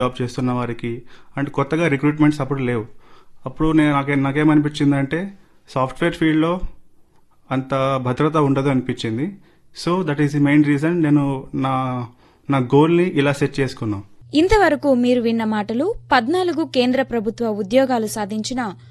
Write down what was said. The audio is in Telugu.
జాబ్ చేస్తున్న వారికి అండ్ కొత్తగా రిక్రూట్మెంట్స్ అప్పుడు లేవు. అప్పుడు నాకేమనిపించిందంటే సాఫ్ట్వేర్ ఫీల్డ్లో అంత భద్రత ఉండదు అనిపించింది. So that is the main reason నేను నా గోల్ని ఇలా సెట్ చేసుకున్నాను. ఇంతవరకు మీరు విన్న మాటలు 14 కేంద్ర ప్రభుత్వ ఉద్యోగాలు సాధించిన